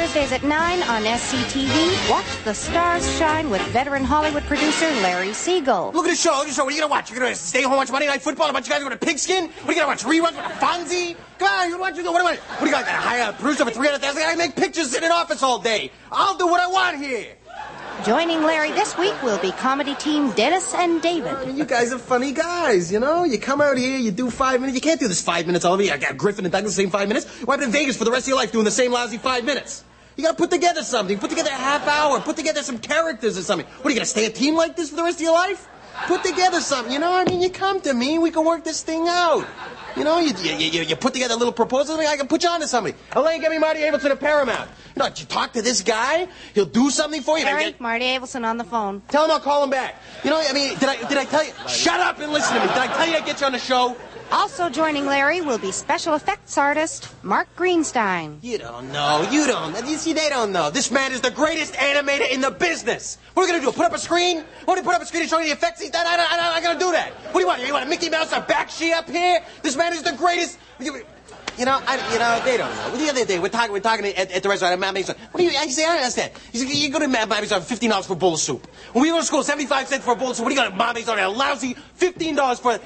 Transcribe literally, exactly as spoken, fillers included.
Thursdays at nine on S C T V. Watch the stars shine with veteran Hollywood producer Larry Siegel. Look at the show, look at the show. What are you going to watch? You're going to stay home and watch Monday Night Football? A bunch of guys are going to pigskin? What are you going to watch? Reruns with Fonzie? Come on, you want to do? What do you What do you got? Hire a producer for three hundred thousand dollars? I make pictures in an office all day. I'll do what I want here. Joining Larry this week will be comedy team Dennis and David. I mean, you guys are funny guys, you know? You come out here, you do five minutes. You can't do this five minutes all over. You got Griffin and Douglas the same five minutes. Why in Vegas for the rest of your life doing the same lousy five minutes? You gotta put together something. Put together a half hour. Put together some characters or something. What, are you gonna stay a team like this for the rest of your life? Put together something, you know? I mean, you come to me, we can work this thing out. You know, you, you, you, you put together a little proposal, I can put you on to somebody. Elaine, get me Marty Abelson at Paramount. You know, you talk to this guy, he'll do something for you. Harry, get... Marty Abelson on the phone. Tell him I'll call him back. You know, I mean, did I, did I tell you? Shut up and listen to me. Did I tell you I'd get you on the show? Also joining Larry will be special effects artist Mark Greenstein. You don't know. You don't. You see, they don't know. This man is the greatest animator in the business. What are we going to do? Put up a screen? What do you put up a screen and show you the effects he's done? I don't, I don't, I'm going to do that. What do you want? You want a Mickey Mouse or Bakshi up here? This man is the greatest. You, you know, I, you know, they don't know. The other day, we're talking, we're talking at, at the restaurant at Matt Mason. What do you, I say, I don't understand. He said, you go to Matt Mason, fifteen dollars for a bowl of soup. When we go to school, seventy-five cents for a bowl of soup. What do you got at Matt Mason? A lousy fifteen dollars for